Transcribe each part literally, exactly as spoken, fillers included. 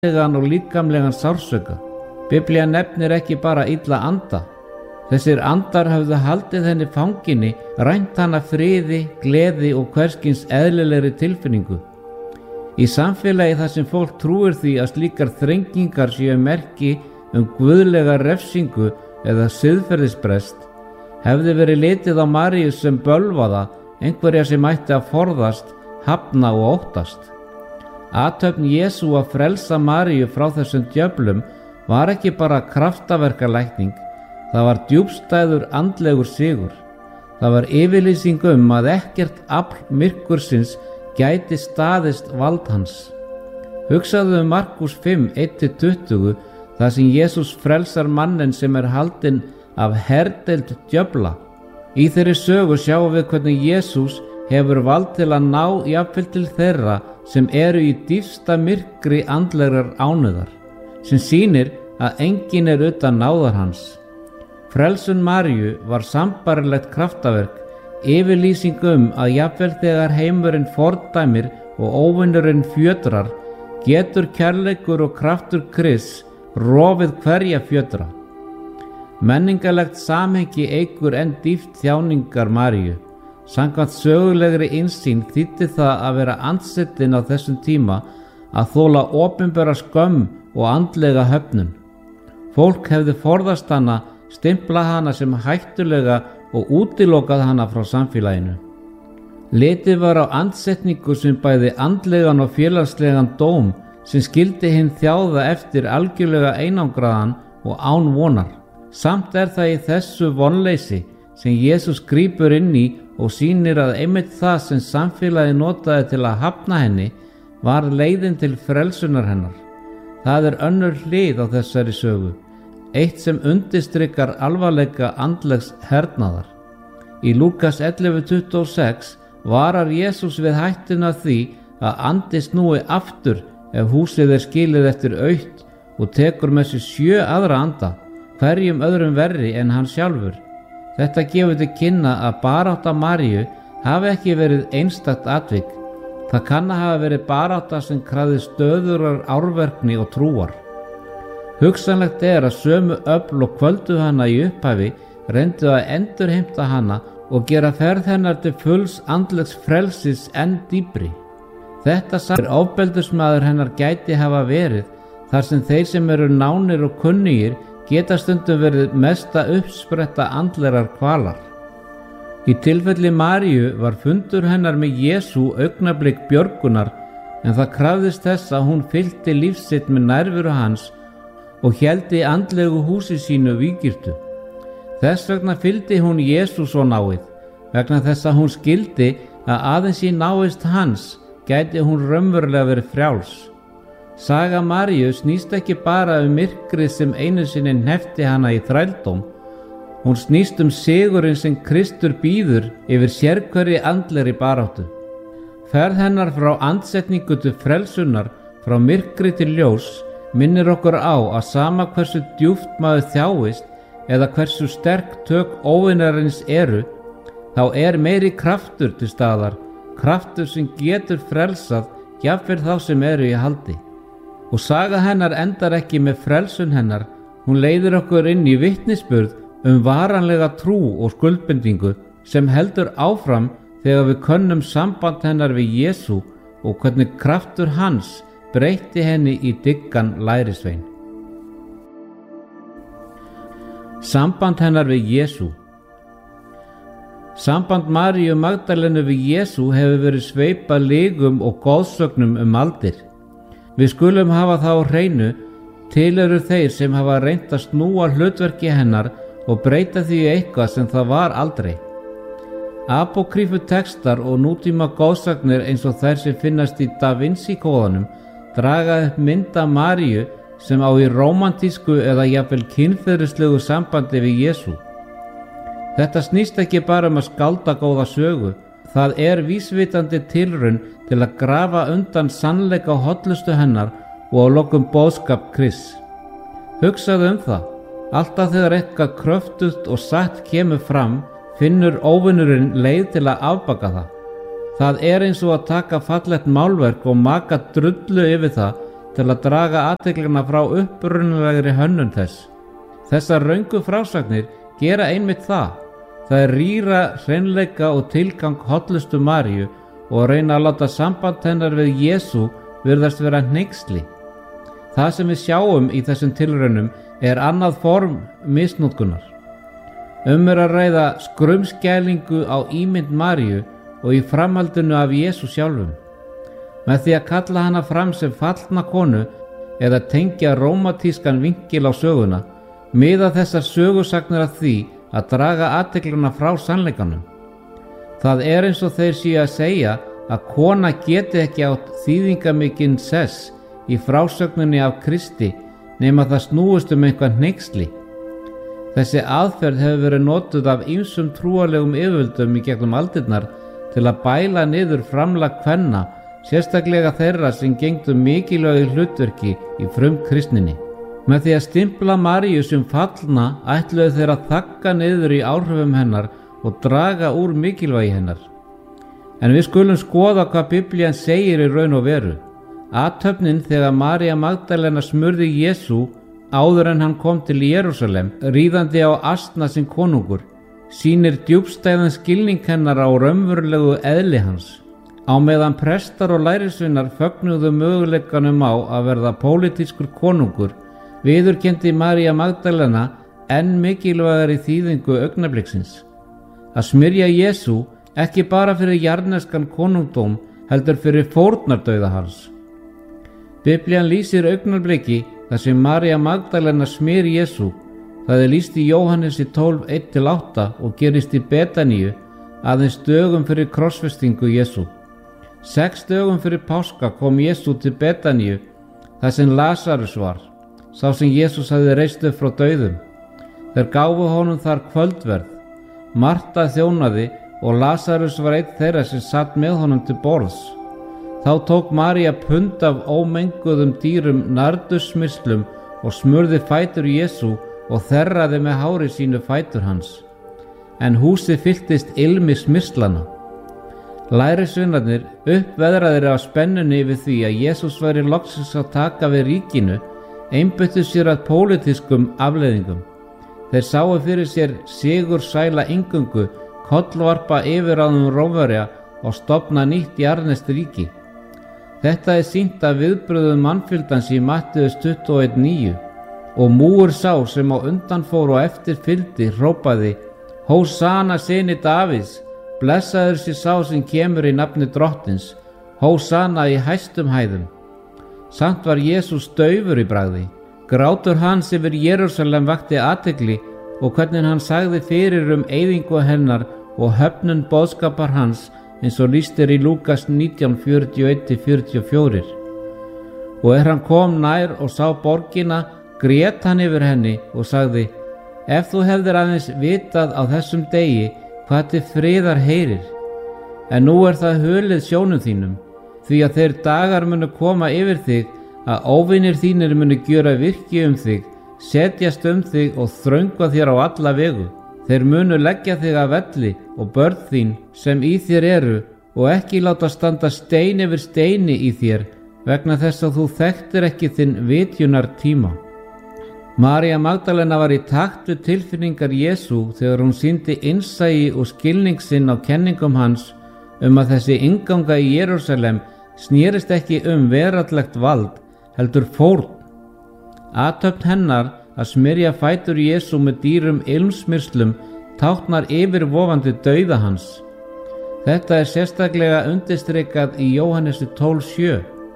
andlegan og líkamlegan sársauka. Biblía nefnir ekki bara illa anda. Þessir andar höfðu haldið henni fanginni, rænt hana friði, gleði og hverskins eðlilegri tilfinningu. Í samfélagi þar sem fólk trúir því að slíkar þrengingar séu merki um guðlega refsingu eða siðferðisbrest, hefði verið litið á Maríu sem bölvaða, einhverja sem ætti að forðast, hafna og óttast. Athöfn Jesú að frelsa Maríu frá þessum djöflum var ekki bara kraftaverkalækning, það var djúpstæður andlegur sigur. Það var yfirlýsing um að ekkert afl myrkursins gæti staðist vald hans. Hugsaðu um Markús fimm, eitt til tuttugu, þar sem Jesús frelsar manninn sem er haldinn af herdeild djöfla. Í þeirri sögu sjáum við hvernig Jesús hefur vald til að ná jafnvel til þeirra sem eru í dýpsta myrkri andlegrar ánauðar, sem sýnir að enginn er utan náðar hans. Frelsun Maríu var sambarilegt kraftaverk, yfirlýsing um að jafnvel þegar heimurinn fordæmir og óvinurinn fjötrar, getur kærleikur og kraftur Krists rofið hverja fjötra. Menningarlegt samhengi eykur enn dýpt þjáningar Maríu. Samkvæmt sögulegri innsýn þýddi það að vera andsettin á þessum tíma að þola opinbera skömm og andlega höfnun. Fólk hefði forðast hana, stimplað hana sem hættulega og útilokað hana frá samfélaginu. Litið var á andsetningu sem bæði andlegan og félagslegan dóm sem skildi hinn þjáða eftir algjörlega einangraðan og án vonar. Samt er það í þessu vonleysi sem Jesús grípur inn í og sýnir að einmitt það sem samfélagi notaði til að hafna henni var leiðin til frelsunar hennar. Það er önnur hlið á þessari sögu, eitt sem undirstrikar alvarleika andlegs hernaðar. Í Lúkas ellefu tuttugu og sex varar Jesús við hættuna því að andi snúi aftur ef húsið er skilið eftir autt og tekur með sér sjö aðra anda, hverjum öðrum verri en hann sjálfur. Þetta gefur til kynna að barátta Maríu hafi ekki verið einstakt atvik. Það kann að hafa verið barátta sem krafði stöðurar árverkni og trúar. Hugsanlegt er að sömu öfl og kvöldu hana í upphafi reyndu að endurheimta hana og gera ferð hennar til fulls andlegs frelsis enn dýpri. Þetta er ofbeldismaður hennar gæti hafa verið, þar sem þeir sem eru nánir og kunnugir geta stundum verið mesta uppspretta andlerar kvalar. Í tilfelli Maríu var fundur hennar með Jesú augnablik björgunar, en það krafðist þess að hún fyllti lífsitt með nærveru hans og héldi andlegu húsi sínu vígirtu. Þess vegna fylgdi hún Jesú svo náið, vegna þess að hún skildi að aðeins í návist hans gæti hún raunverulega verið frjáls. Saga Maríu snýst ekki bara um myrkrið sem einu sinni hneppti hana í þrældóm. Hún snýst um sigurinn sem Kristur býður yfir sérhverri andlegri baráttu. Ferð hennar frá andsetningu til frelsunar, frá myrkri til ljós, minnir okkur á að sama hversu djúpt maður þjáist eða hversu sterk tök óvinarins eru, þá er meiri kraftur til staðar, kraftur sem getur frelsað jafnvel þá sem eru í haldi. Og saga hennar endar ekki með frelsun hennar, hún leiðir okkur inn í vitnisburð um varanlega trú og skuldbindingu sem heldur áfram þegar við könnum samband hennar við Jesú og hvernig kraftur hans breytti henni í dyggan lærisvein. Samband hennar við Jesú. Samband Maríu Magdalenu við Jesú hefur verið sveipað lygum og goðsögnum um aldir. Við skulum hafa það á hreinu, til eru þeir sem hafa reynt að snúa hlutverki hennar og breyta því eitthvað sem það var aldrei. Apókrýfu textar og nútíma goðsagnir eins og þær sem finnast í Da Vinci kóðanum draga upp mynda Maríu sem á í rómantísku eða jafnvel kynferðislegu sambandi við Jesú. Þetta snýst ekki bara um að skálda góða sögu, það er vísvitandi tilraun til að grafa undan sannleika hollustu hennar og að lokum boðskap Krists. Hugsaðu um það, alltaf þegar eitthvað kröftugt og satt kemur fram, finnur óvinurinn leið til að afbaka það. Það er eins og að taka fallegt málverk og maka drullu yfir það til að draga athyglina frá upprunalegri hönnun þess. Þessar röngu frásagnir gera einmitt það. Það er rýra hreinleika og tilgang hollustu Maríu og reyna að láta samband hennar við Jesú virðast vera hneyksli. Það sem við sjáum í þessum tilraunum er annað form misnotkunar. Um er að ræða skrumskælingu á ímynd Maríu og í framhaldinu af Jesú sjálfum. Með því að kalla hana fram sem fallna konu eða tengja rómatískan vinkil á söguna, miða þessar sögusagnir að því að draga athyglina frá sannleikanum. Það er eins og þeir séu að segja að kona geti ekki átt þýðingamikinn sess í frásögninni af Kristi nema það snúist um einhvern hneyksli. Þessi aðferð hefur verið notuð af ýmsum trúarlegum yfirvöldum í gegnum aldirnar til að bæla niður framlag kvenna, sérstaklega þeirra sem gegndu mikilvægu hlutverki í frumkristninni. Með því að stimpla Maríu sem fallna ætluðu þeir að þagga niður í áhrifum hennar og draga úr mikilvægi hennar. En við skulum skoða hvað Biblían segir í raun og veru. Athöfnin þegar María Magdalena smurði Jesú áður en hann kom til Jerúsalem, ríðandi á asna sem konungur, sýnir djúpstæðan skilning hennar á raunverulegu eðli hans. Á meðan prestar og lærisveinar fögnuðu möguleikanum á að verða pólitískur konungur, viðurkenndi María Magdalena enn mikilvægari þýðingu augnabliksins. Að smyrja Jesú ekki bara fyrir jarðneskan konungdóm, heldur fyrir fórnardauða hans. Biblían lýsir augnabliki þar sem María Magdalena smyr Jesú. Það er lýst í Jóhannesi tólf, eitt til átta og gerist í Betaníu aðeins dögum fyrir krossfestingu Jesú. Sex dögum fyrir páska kom Jesú til Betaníu, þar sem Lasarus var, sá sem Jesús hafði reist upp frá dauðum. Þeir gáfu honum þar kvöldverð. Marta þjónaði og Lasarus var einn þeirra sem satt með honum til borðs. Þá tók María pund af ómenguðum dýrum nardussmyrslum og smurði fætur Jesú og þerraði með hári sínu fætur hans. En húsið fylltist ilmi smyrslana. Lærisveinarnir, uppveðraðir af spennunni yfir því að Jesús væri loksins að taka við ríkinu, einbeittu sér að pólitískum afleiðingum. Þeir sáu fyrir sér sigur sæla inngöngu, kollvarpa yfirráðum Rómverja og stofna nýtt jarðneskt ríki. Þetta er sýnt af viðbrögðum mannfjöldans í Matteus tuttugu og eitt níu. Og múgur sá sem á undan fór og eftir fylgdi hrópaði: Hósana syni Davíðs, blessaður sé sá sem kemur í nafni drottins, Hósana í hæstum hæðum. Samt var Jesús daufur í bragði. Grátur hans yfir Jerúsalem vakti athygli og hvernig hann sagði fyrir um eyðingu hennar og höfnun boðskapar hans, eins og lýst er í Lúkas nítján, fjörutíu og eitt til fjörutíu og fjögur. Og er hann kom nær og sá borgina, grét hann yfir henni og sagði: Ef þú hefðir aðeins vitað á þessum degi hvað til friðar heyrir, en nú er það hulið sjónum þínum, því að þeir dagar munu koma yfir þig að óvinir þínir munu gjöra virki um þig, setjast um þig og þröngva þér á alla vegu. Þeir munu leggja þig að velli og börn þín sem í þér eru og ekki láta standa stein yfir steini í þér vegna þess að þú þekktir ekki þinn vitjunar tíma. María Magdalena var í takt við tilfinningar Jesú þegar hún sýndi innsæi og skilning sinn á kenningum hans um að þessi innganga í Jerúsalem snerist ekki um veraldlegt vald, heldur fórn. Athöfn hennar að smyrja fætur Jesú með dýrum ilmsmyrslum táknar yfirvofandi dauða hans. Þetta er sérstaklega undirstrikað í Jóhannesi tólf sjö.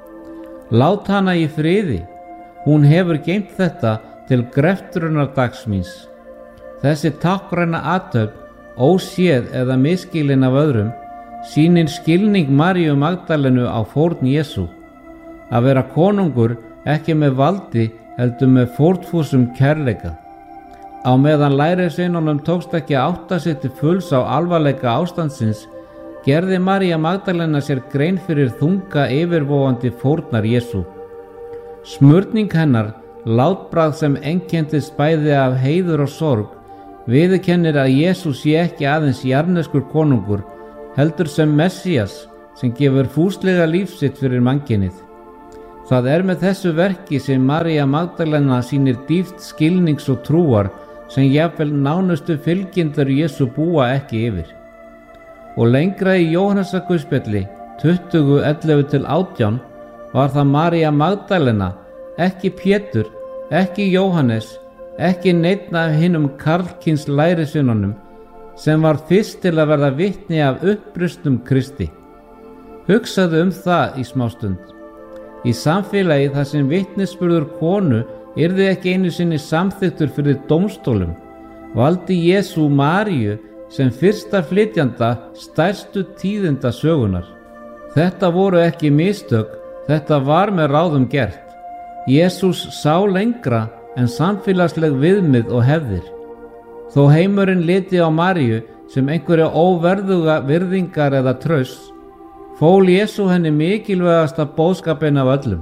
Lát hana í friði, hún hefur geymt þetta til greftrunardags míns. Þessi táknræna athöfn, óséð eða misskilin af öðrum, sýnir skilning Maríu Magdalenu á fórn Jesú. Að vera konungur ekki með valdi heldur með fórnfúsum kærleika. Á meðan lærisveinunum tókst ekki að átta sig til fulls á alvarleika ástandsins, gerði María Magdalena sér grein fyrir þunga yfirvofandi fórnar Jesú. Smurning hennar, látbragð sem einkennist bæði af heiður og sorg, viðurkennir að Jesú sé ekki aðeins jarðneskur konungur, heldur sem Messías sem gefur fúslega líf sitt fyrir mannkynið. Það er með þessu verki sem María Magdalena sýnir dýpt skilnings og trúar sem jafnvel nánustu fylgjendur Jesú búa ekki yfir. Og lengra í Jóhannesarguðspjalli tuttugu ellefu til átján var það María Magdalena, ekki Pétur, ekki Jóhannes, ekki neinn af hinum karlkyns lærisveinunum, sem var fyrst til að verða vitni af upprustum Kristi. Hugsaðu um það í smástund. Í samfélagi þar sem vitnisburður konu yrði ekki einu sinni samþyktur fyrir dómstólum, valdi Jesú Maríu sem fyrsta flytjanda stærstu tíðinda sögunar. Þetta voru ekki mistök, þetta var með ráðum gert. Jesús sá lengra en samfélagsleg viðmið og hefðir. Þó heimurinn liti á Maríu sem einhverja óverðuga virðingar eða trausts, fól Jesú henni mikilvægasta boðskapinn af öllum.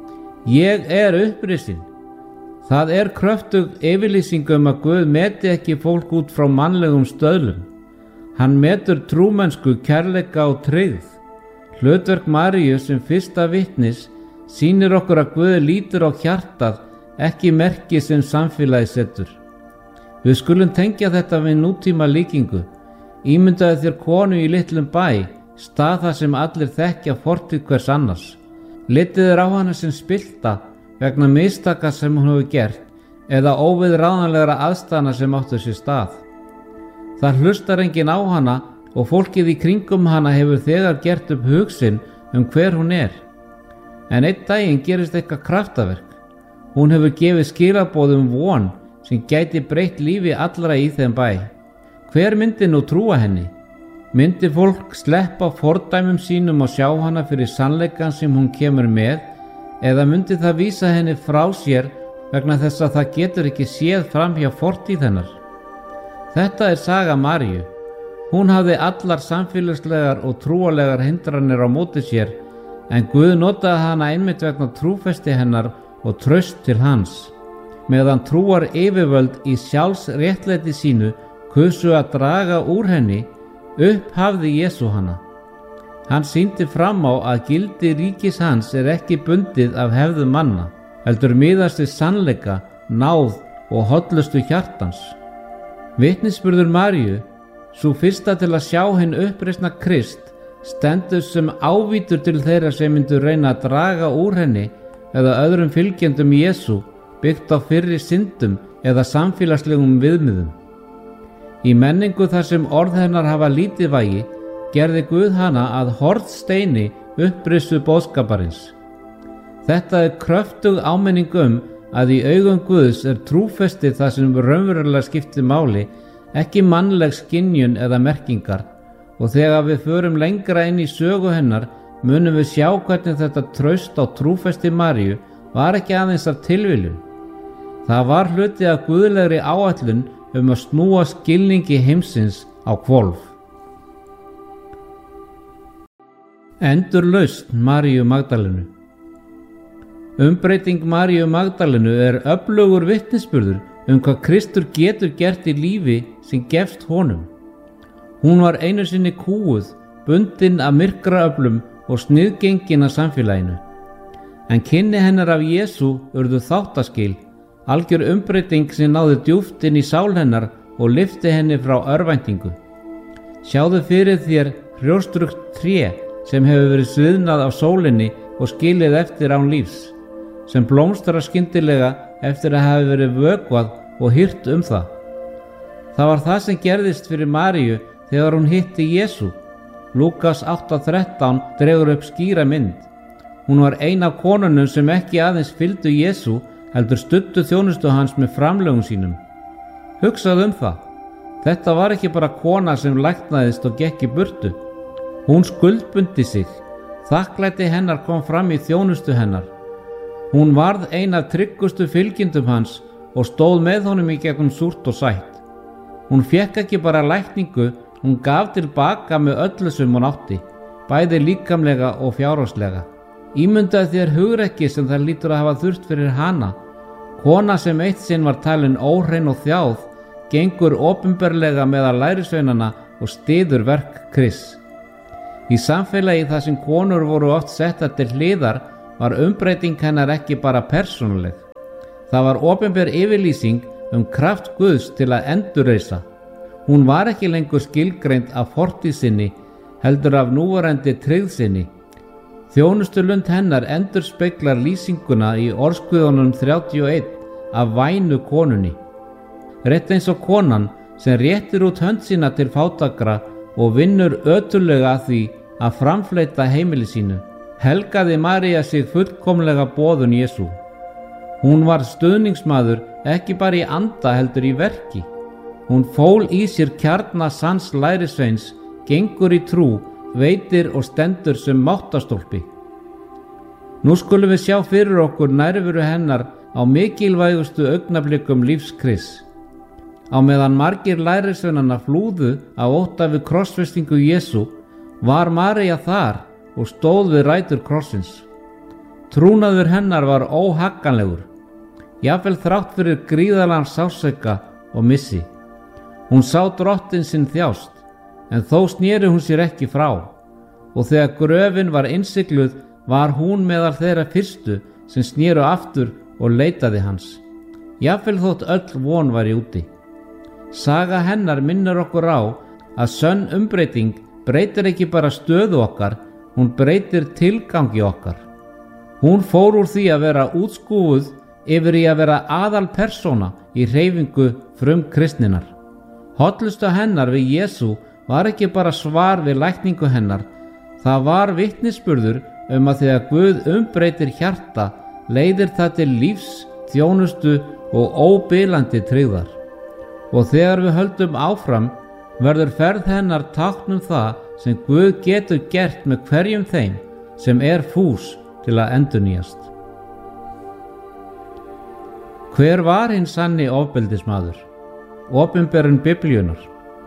Ég er upprisin. Það er kröftug yfirlýsing um að Guð meti ekki fólk út frá mannlegum stöðlum. Hann metur trúmennsku, kærleika og tryggð. Hlutverk Maríu sem fyrsta vitnis sýnir okkur að Guð lítur á hjartað, ekki merki sem samfélagi setur. Við skulum tengja þetta við nútíma líkingu. Ímyndaðu þér konu í litlum bæ, stað þar sem allir þekkja fortíð hvers annars. Litið er á hana sem spillta vegna mistaka sem hún hefur gert eða óviðráðanlegra aðstæðna sem áttu sér stað. Það hlustar enginn á hana og fólkið í kringum hana hefur þegar gert upp hug sinn um hver hún er. En einn daginn gerist eitthvað kraftaverk. Hún hefur gefið skilaboð um von sem gæti breytt lífi allra í þeim bæ. Hver myndi nú trúa henni? Myndi fólk sleppa fordæmum sínum og sjá hana fyrir sannleikann sem hún kemur með, eða myndi það vísa henni frá sér vegna þess að það getur ekki séð fram hjá fortíð hennar? Þetta er saga Maríu. Hún hafði allar samfélagslegar og trúarlegar hindranir á móti sér, en Guð notaði hana einmitt vegna trúfesti hennar og traust til hans. Meðan trúar yfirvöld í sjálfsréttlæti sínu kusu að draga úr henni, upphafði Jesú hana. Hann sýndi fram á að gildi ríkis hans er ekki bundið af hefðum manna, heldur miðast við sannleika, náð og hollustu hjartans. Vitnisburður Maríu, sú fyrsta til að sjá hinn uppreisna Krist, stendur sem ávítur til þeirra sem myndu reyna að draga úr henni eða öðrum fylgjendum Jesú, byggt á fyrri syndum eða samfélagslegum viðmiðum. Í menningu þar sem orð hennar hafa lítið vægi, gerði Guð hana að hornsteini upprissu boðskaparins. Þetta er kröftug áminning um að í augum Guðs er trúfesti það sem raunverulega skiptir máli, ekki mannleg skynjun eða merkingar, og þegar við förum lengra inn í sögu hennar munum við sjá hvernig þetta traust á trúfesti Maríu var ekki aðeins af tilviljun. Það var hluti af guðlegri áætlun um að snúa skilningi heimsins á hvolf. Endurlausn Maríu Magdalenu. Umbreyting Maríu Magdalenu er öflugur vitnisburður um hvað Kristur getur gert í lífi sem gefst honum. Hún var einu sinni kúguð, bundin af myrkraöflum og sniðgengin af samfélaginu. En kynni hennar af Jesú urðu þáttaskil, algjör umbreyting sem náði djúpt inn í sál hennar og lyfti henni frá örvæntingu. Sjáðu fyrir þér hrjóstrugt tré sem hefur verið sviðnað af sólinni og skilið eftir án lífs, sem blómstrar skyndilega eftir að hafa verið vökvað og hirt um það. Það var það sem gerðist fyrir Maríu þegar hún hitti Jesú. Lúkas átta þrettán dregur upp skýra mynd. Hún var ein af konunum sem ekki aðeins fylgdu Jesú, heldur studdu þjónustu hans með framlögum sínum. Hugsaðu um það. Þetta var ekki bara kona sem læknaðist og gekk í burtu. Hún skuldbundi sig. Þakklæti hennar kom fram í þjónustu hennar. Hún varð ein af tryggustu fylgjendum hans og stóð með honum í gegnum súrt og sætt. Hún fékk ekki bara lækningu, hún gaf tilbaka með öllu sem hún átti, bæði líkamlega og fjárhagslega. Ímyndaðu þér hugrekki sem það lítur að hafa þurft fyrir hana. Kona sem eitt sinn var talin óhrein og þjáð, gengur opinberlega meðal lærisveinana og styður verk Krists. Í samfélagi þar sem konur voru oft settar til hliðar var umbreyting hennar ekki bara persónuleg. Það var opinber yfirlýsing um kraft Guðs til að endurreisa. Hún var ekki lengur skilgreind af fortíð sinni, heldur af núverandi tryggð sinni. Þjónustulund hennar endurspeglar lýsinguna í Orðsguðunum þrjátíu og eitt af vænu konunni. Rétt eins og konan sem réttir út hönd sína til fátækra og vinnur ötullega að því að framfleyta heimili sínu, helgaði María sig fullkomlega boðun Jesú. Hún var stuðningsmaður ekki bara í anda heldur í verki. Hún fól í sér kjarna sanns lærisveins, gengur í trú, veitir og stendur sem máttastólpi. Nú skulum við sjá fyrir okkur nærveru hennar á mikilvægustu augnablikum lífs Krists. Á meðan margir lærisveinanna flúðu af ótta við krossfestingu Jesú, var María þar og stóð við rætur krossins. Trúnaður hennar var óhagganlegur, jafnvel þrátt fyrir gríðarlegan sársauka og missi. Hún sá drottinn sinn þjást, en þó sneri hún sér ekki frá, og þegar gröfin var innsigluð var hún meðal þeirra fyrstu sem sneru aftur og leitaði hans, jafnvel þótt öll von var í úti. Saga hennar minnir okkur á að sönn umbreyting breytir ekki bara stöðu okkar, hún breytir tilgangi okkar. Hún fór úr því að vera útskúfuð yfir í að vera aðal persóna í hreyfingu frumkristninnar. Hollusta hennar við Jesú var ekki bara svar við lækningu hennar, það var vitnisburður um að þegar Guð umbreytir hjarta, leiðir það til lífs, þjónustu og óbilandi tryggðar. Og þegar við höldum áfram, verður ferð hennar tákn um það sem Guð getur gert með hverjum þeim sem er fús til að endurnýjast. Hver var hinn sanni ofbeldismaður? Opinberun Biblíunnar.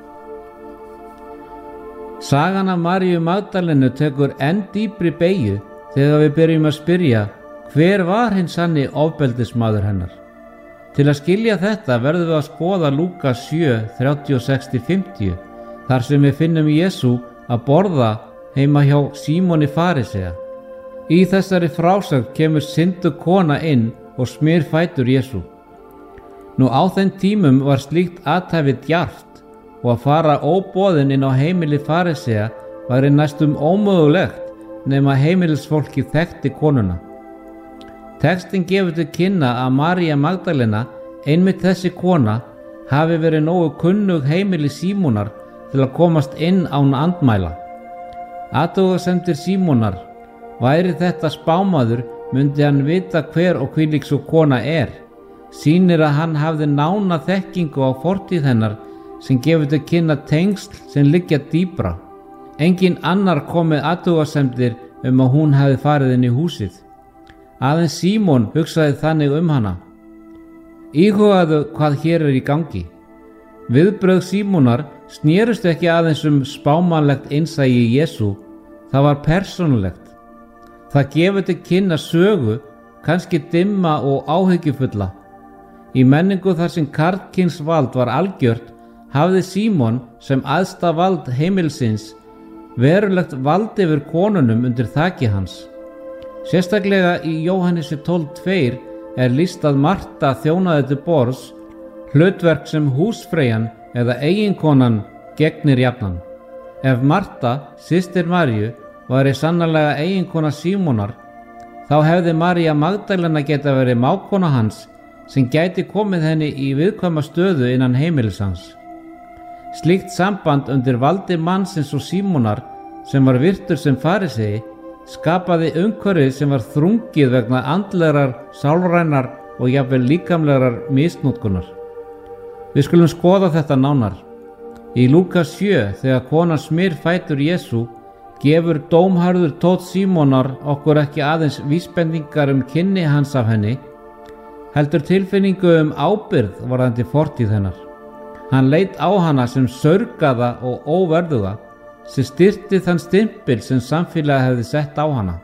Sagan af Maríu Magdalenu tekur enn dýpri beygju þegar við byrjum að spyrja hver var hinn sanni ofbeldismaður hennar. Til að skilja þetta verðum við að skoða Lúkas sjö, þrjátíu og sex til fimmtíu, þar sem við finnum Jesú að borða heima hjá Símoni farisea. Í þessari frásögn kemur syndu kona inn og smyr fætur Jesú. Nú á þeim tímum var slíkt athæfi djarft og að fara óboðin inn á heimili farisea væri næstum ómögulegt nema heimilisfólki þekkti konuna. Textin gefur til kynna að María Magdalena, einmitt þessi kona, hafi verið nógu kunnug heimili Símonar til að komast inn án andmæla. Athugasemdir Símonar, væri þetta spámaður, myndi hann vita hver og hvílík sú kona er, sýnir að hann hafði nána þekkingu á fortíð hennar sem gefur til kynna tengsl sem liggja dýpra. Engin annar kom með athugasemdir um að hún hefði farið inn í húsið. Aðeins Símon hugsaði þannig um hana. Íhugaðu hvað hér er í gangi. Viðbrögð Símonar snerust ekki aðeins um spámanlegt innsæi Jesú, það var persónulegt. Það gefur til kynna sögu, kannski dimma og áhyggjufulla. Í menningu þar sem karlkyns vald var algjört, hafði Símon sem æðsta vald heimilsins verulegt vald yfir konunum undir þaki hans. Sérstaklega í Jóhannesi tólf tvö er lýst að Marta þjónaði til borðs, hlutverk sem húsfreyjan eða eiginkonan gegnir jafnan. Ef Marta, systir Maríu, væri sannarlega eiginkona Símonar, þá hefði María Magdalena geta verið mágkona hans sem gæti komið henni í viðkvæma stöðu innan heimilis hans. Slíkt samband undir valdi mannsins og Símonar, sem var virtur sem farisei, skapaði umhverfið sem var þrungið vegna andlegrar, sálrænar og jafnvel líkamlegrar misnotkunar. Við skulum skoða þetta nánar. Í Lúkas sjö, þegar konan smyr fætur Jesú, gefur dómharður tónn Símonar okkur ekki aðeins vísbendingar um kynni hans af henni, heldur tilfinningu um ábyrgð varðandi fortíð hennar. Hann leit á hana sem saurgaða og óverðuga, sem styrti þann stimpil sem samfélagið hefði sett á hana.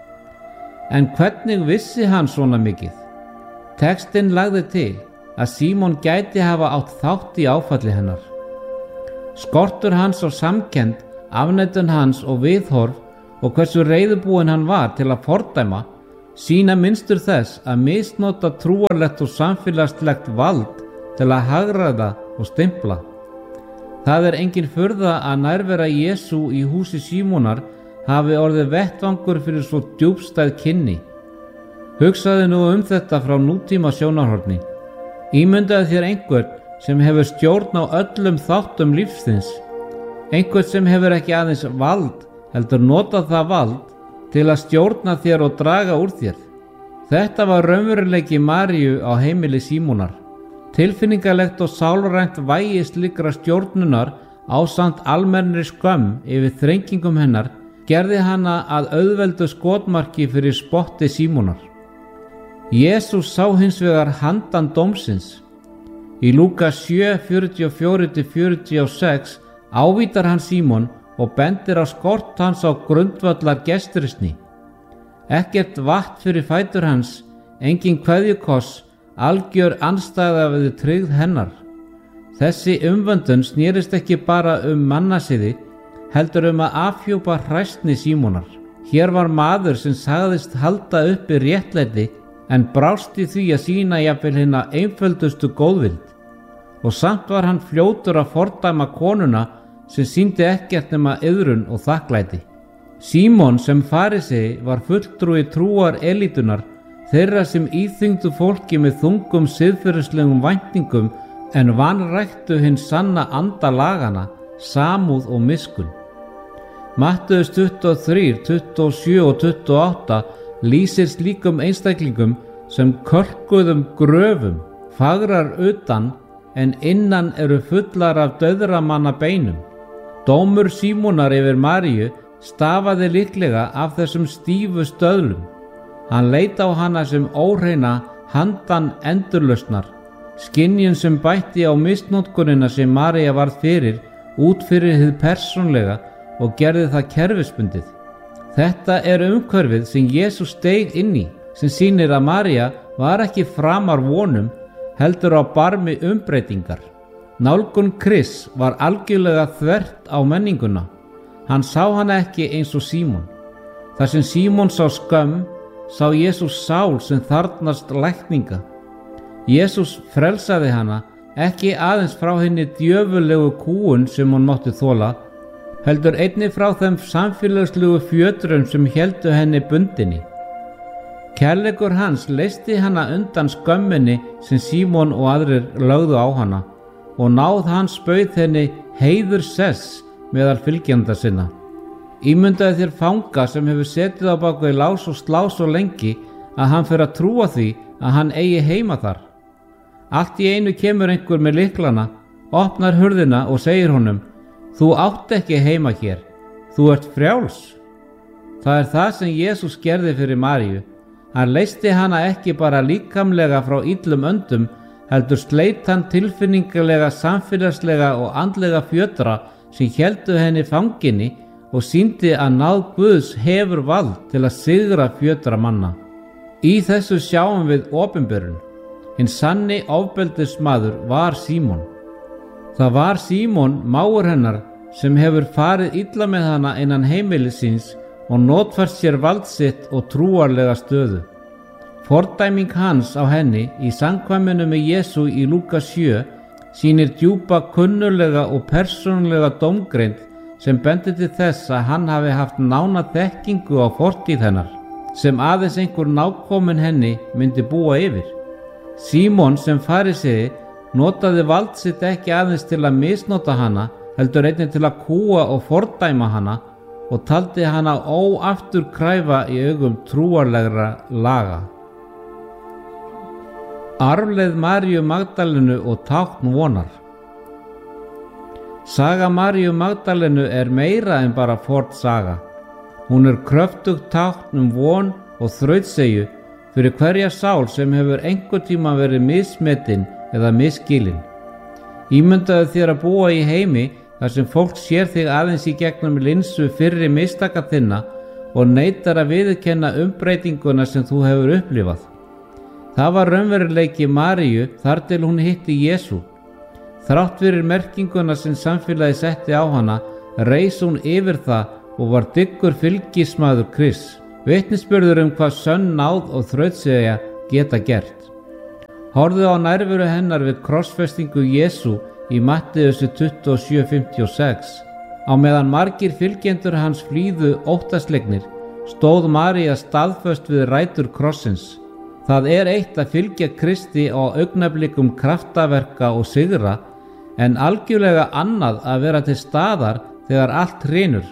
En hvernig vissi hann svona mikið? Textinn lagði til að Símon gæti hafa átt þátt í áfalli hennar. Skortur hans á samkennd, afneitun hans og viðhorf og hversu reiðubúinn hann var til að fordæma sýna mynstur þess að misnota trúarlegt og samfélagslegt vald til að hagræða og stimpla. Það er engin furða að nærvera Jesú í húsi Símonar hafi orðið vettvangur fyrir svo djúpstæð kynni. Hugsaðu nú um þetta frá nútíma sjónarhorni. Ímyndaðu þér einhvern sem hefur stjórn á öllum þáttum lífsins, einhvern sem hefur ekki aðeins vald, heldur nota það vald til að stjórna þér og draga úr þér. Þetta var raunveruleiki Maríu á heimili Símonar. Tilfinningalegt og sálrænt vægi slíkra stjórnunar ásamt almennri skömm yfir þrengingum hennar gerði hana að auðveldu skotmarki fyrir spotti Símonar. Jesús sá hins vegar handan dómsins. Í Lúkas sjö, fjörutíu og fjögur til fjörutíu og sex ávítar hann Símon og bendir á skort hans á grundvallar gestrisni. Ekkert vatn fyrir fætur hans, engin kveðjukoss, algjör andstæða við tryggð hennar. Þessi umvöndun snerist ekki bara um mannasiði, heldur um að afhjúpa hræsni Símonar. Hér var maður sem sagðist halda uppi réttlæti en brást í því að sýna jafnvel hina einföldustu góðvild. Og samt var hann fljótur að fordæma konuna sem sýndi ekkert nema iðrun og þakklæti. Símon sem farisei var fulltrúi trúar elítunar, þeirra sem íþyngdu fólki með þungum siðferðislegum væntingum en vanræktu hinn sanna anda lagana, samúð og miskunn. Matteus tuttugu og þrjú, tuttugu og sjö og tuttugu og átta lýsir slíkum einstaklingum sem kölkuðum gröfum, fagrar utan en innan eru fullar af dauðramanna beinum. Dómur Símonar yfir Maríu stafaði líklega af þessum stífu stöðlum. Hann leit á hana sem óhreina handan endurlausnar, skynjun sem bætti á misnotkunina sem María varð fyrir út fyrir hið persónlega og gerði það kerfisbundið. Þetta er umhverfið sem Jesús steig inn í, sem sýnir að María var ekki framar vonum, heldur á barmi umbreytingar. Nálgun Krists var algjörlega þvert á menninguna. Hann sá hana ekki eins og Símon. Þar sem Símon sá skömm, sá Jesús sál sem þarfnast lækninga. Jesús frelsaði hana ekki aðeins frá henni djöfulegu kúgun sem hún mátti þola, heldur einnig frá þeim samfélagslegu fjötrum sem héldu henni bundinni. Kærleikur hans leysti hana undan skömminni sem Símon og aðrir lögðu á hana og náð hans bauð henni heiður sess meðal fylgjenda sinna. Ímyndaðu þér fanga sem hefur setið á baku í lás og slá svo lengi að hann fer að trúa því að hann eigi heima þar. Allt í einu kemur einhver með lyklana, opnar hurðina og segir honum: þú átt ekki heima hér, þú ert frjáls. Það er það sem Jesús gerði fyrir Maríu. Hann leysti hana ekki bara líkamlega frá illum öndum, heldur sleit hann tilfinningalega, samfélagslega og andlega fjötra sem héldu henni fanginni og sýndi að náð Guðs hefur vald til að sigra fjötra manna. Í þessu sjáum við opinberun. Hinn sanni ofbeldismaður var Símon. Það var Símon, mágur hennar, sem hefur farið illa með hana innan heimilis síns og notfært sér vald sitt og trúarlega stöðu. Fordæming hans á henni í samkvæminu með Jesú í Lúkas sjö sýnir djúpa kunnulega og persónulega dómgreind sem bendir til þess að hann hafi haft nána þekkingu á fortíð hennar, sem aðeins einhver nákomin henni myndi búa yfir. Símon sem farisei notaði vald sitt ekki aðeins til að misnota hana, heldur einnig til að kúga og fordæma hana og taldi hana óafturkræfa í augum trúarlegra laga. Arfleið Maríu Magdalenu og tákn vonar. Saga Maríu Magdalenu er meira en bara forn saga. Hún er kröftugt tákn um von og þrautseigju fyrir hverja sál sem hefur einhvern tíma verið mismetin eða misskilin. Ímyndaðu þér að búa í heimi þar sem fólk sér þig aðeins í gegnum linsu fyrri mistaka þinna og neitar að viðurkenna umbreytinguna sem þú hefur upplifað. Það var raunveruleiki Maríu þar til hún hitti Jesú. Þrátt fyrir merkinguna sem samfélagi setti á hana, reis hún yfir það og var dyggur fylgismaður Krists. Vitnisburður um hvað sönn náð og þrautseigja geta gert. Horfðu á nærveru hennar við krossfestingu Jesú í Matteusar tuttugu og sjö fimmtíu og sex. Á meðan margir fylgjendur hans flýðu óttaslegnir, stóð María staðföst við rætur krossins. Það er eitt að fylgja Kristi á augnablikum kraftaverka og sigra, en algjörlega annað að vera til staðar þegar allt hrynur.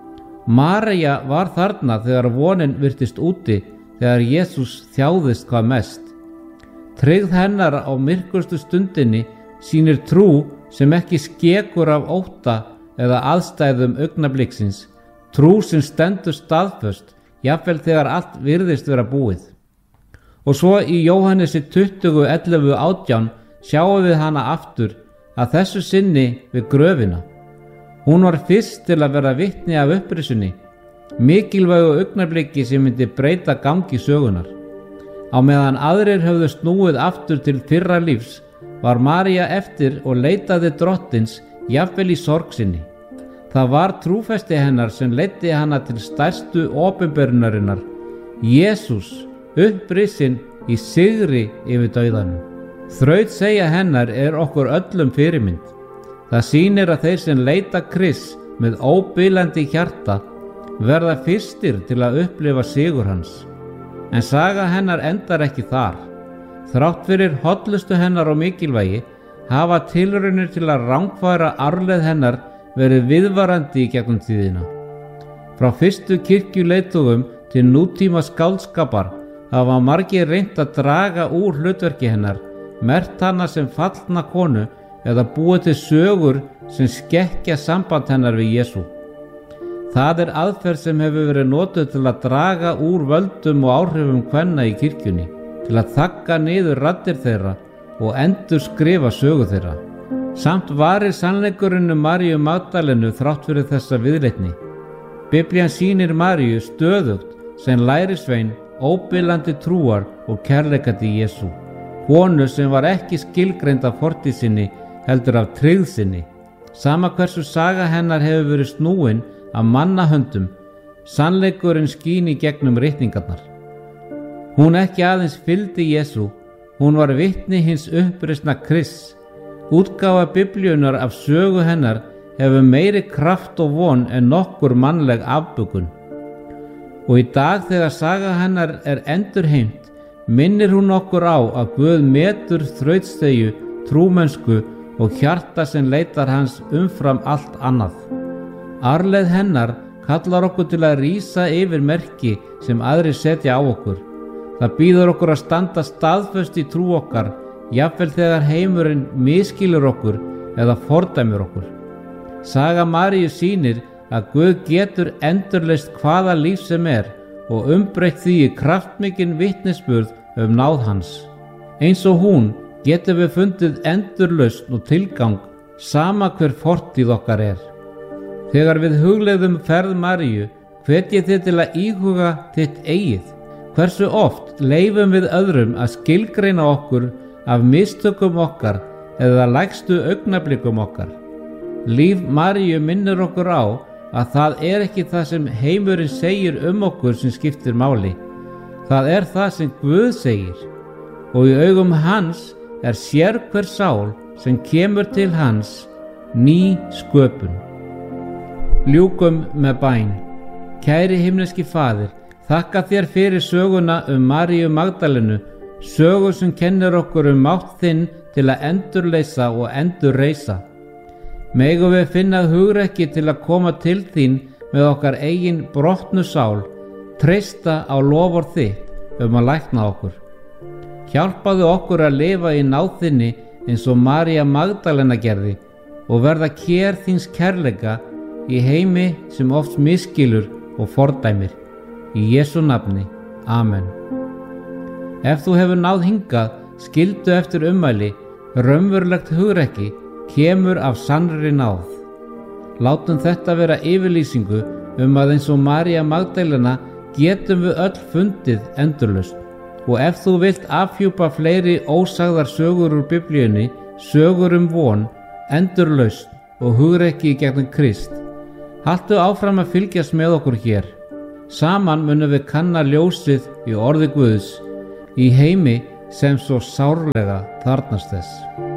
María var þarna þegar vonin virtist úti, þegar Jesús þjáðist hvað mest. Tryggð hennar á myrkustu stundinni sýnir trú sem ekki skekur af ótta eða aðstæðum augnabliksins, trú sem stendur staðföst, jafnvel þegar allt virðist vera búið. Og svo í Jóhannesi tuttugu ellefu átján sjáum við hana aftur, að þessu sinni við gröfina. Hún var fyrst til að vera vitni af upprisunni, mikilvægu augnabliki sem myndi breyta gangi sögunar. Á meðan aðrir höfðu snúið aftur til fyrra lífs, var María eftir og leitaði drottins, jafnvel í sorg sinni. Það var trúfesti hennar sem leiddi hana til stærstu opinberunarinnar, Jesús, upprisinn í sigri yfir dauðanum. Þrautseigja hennar er okkur öllum fyrirmynd. Það sýnir að þeir sem leita Krists með óbilandi hjarta verða fyrstir til að upplifa sigur hans. En saga hennar endar ekki þar. Þrátt fyrir hollustu hennar og mikilvægi hafa tilraunir til að rangfæra arfleið hennar verið viðvarandi í gegnum tíðina. Frá fyrstu kirkjuleiðtogum til nútíma skáldskapar hafa margir reynt að draga úr hlutverki hennar, merkt hana sem fallna konu eða búið til sögur sem skekkja samband hennar við Jesú. Það er aðferð sem hefur verið notuð til að draga úr völdum og áhrifum kvenna í kirkjunni, til að þagga niður raddir þeirra og endur skrifa sögu þeirra. Samt varir sannleikurinn um Maríu Magdalenu þrátt fyrir þessa viðleitni. Biblían sýnir Maríu stöðugt sem lærisvein, óbilandi trúar og kærleika til Jesú. Konu sem var ekki skilgreind af fortíð sinni, heldur af tryggð sinni. Sama hversu saga hennar hefur verið snúin af mannahöndum, sannleikurinn skín í gegnum ritningarnar. Hún ekki aðeins fylgdi Jesú, hún var vitni hins upprisna Krists. Útgáfa Biblíunnar af sögu hennar hefur meiri kraft og von en nokkur mannleg afbökun. Og í dag þegar saga hennar er endurheimt, minnir hún okkur á að Guð metur þrautseigju, trúmennsku og hjarta sem leitar hans umfram allt annað. Arfleið hennar kallar okkur til að rísa yfir merki sem aðrir setja á okkur. Það býður okkur að standa staðföst í trú okkar, jafnvel þegar heimurinn misskilur okkur eða fordæmir okkur. Saga Maríu sýnir að Guð getur endurleist hvaða líf sem er og umbreytt því í kraftmikinn vitnisburð um náð hans. Eins og hún getum við fundið endurlausn og tilgang, sama hver fortíð okkar er. Þegar við hugleiðum ferð Maríu, hvet ég þig til að íhuga þitt eigið. Hversu oft leifum við öðrum að skilgreina okkur af mistökum okkar eða lægstu augnablikum okkar. Líf Maríu minnir okkur á að það er ekki það sem heimurinn segir um okkur sem skiptir máli. Það er það sem Guð segir, og í augum hans er sérhver sál sem kemur til hans ný sköpun. Ljúkum með bæn. Kæri himneski Faðir, þakka þér fyrir söguna um Maríu Magdalenu, sögu sem kennir okkur um mátt þinn til að endurleysa og endurreisa. Megum við finna hugrekki til að koma til þín með okkar eigin brotnu sál, treysta á loforð þitt um að lækna okkur. Hjálpaðu okkur að lifa í náð þinni eins og María Magdalena gerði og verða kér þíns kærleika í heimi sem oft misskilur og fordæmir. Í Jesú nafni. Amen. Ef þú hefur náð hingað, skildu eftir ummæli, raunverulegt hugrekki kemur af sannri náð. Látum þetta vera yfirlýsingu um að eins og María Magdalena getum við öll fundið endurlausn. Og ef þú vilt afhjúpa fleiri ósagðar sögur úr Biblíunni, sögur um von, endurlausn og hugrekki í gegnum Krist, haltu áfram að fylgjast með okkur hér. Saman munum við kanna ljósið í orði Guðs í heimi sem svo sárlega þarfnast þess.